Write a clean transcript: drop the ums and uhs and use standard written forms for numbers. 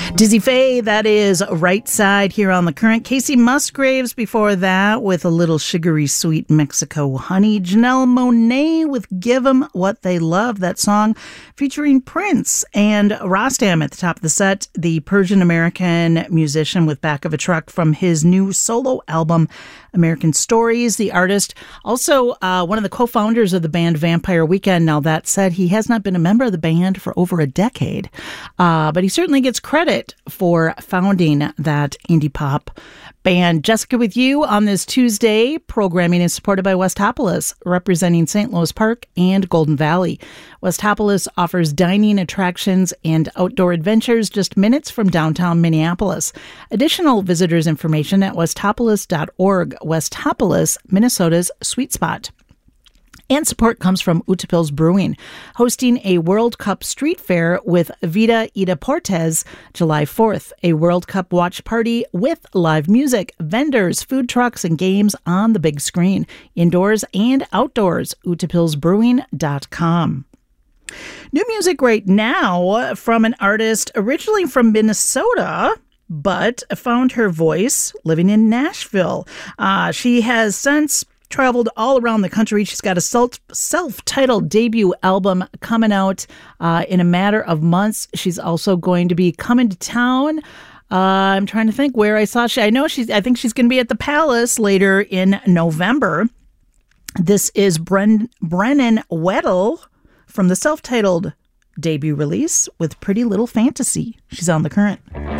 Dizzy Faye, that is Right Side here on The Current. Casey Musgraves before that with a little sugary sweet Mexico honey. Janelle Monáe with Give 'Em What They Love, that song featuring Prince. And Rostam at the top of the set, the Persian-American musician with Back of a Truck from his new solo album, American Stories. The artist, also one of the co-founders of the band Vampire Weekend. Now, that said, he has not been a member of the band for over a decade, but he certainly gets credit for founding that indie pop band. Jessica with you on this Tuesday. Programming is supported by Westopolis, representing St. Louis Park and Golden Valley. Westopolis offers dining, attractions, and outdoor adventures just minutes from downtown Minneapolis. Additional visitors information at westopolis.org. Westopolis, Minnesota's sweet spot. And support comes from Utepils Brewing, hosting a World Cup street fair with Vida Ida Portes July 4th. A World Cup watch party with live music, vendors, food trucks, and games on the big screen, indoors and outdoors. Utepilsbrewing.com. New music right now from an artist originally from Minnesota, but found her voice living in Nashville. She has since traveled all around the country. She's got a self-titled debut album coming out in a matter of months. She's also going to be coming to town. I'm trying to think where I saw she. I think she's going to be at the Palace later in November. This is Brennan Weddle from the self-titled debut release with Pretty Little Fantasy. She's on The Current.